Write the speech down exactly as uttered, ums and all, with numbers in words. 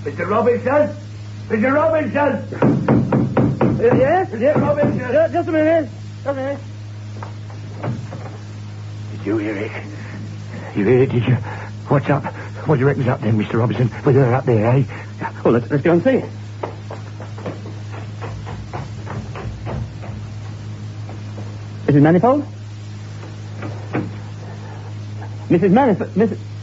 Mister Robinson? Mister Robinson? Uh, yes? Mister Robinson? Uh, just a minute. Just a minute. Did you hear it? You hear it, did you? What's up? What do you reckon's up then, Mister Robinson? With her up there, eh? Well, let's, let's go and see. Missus Manifold? Missus Manifold? Missus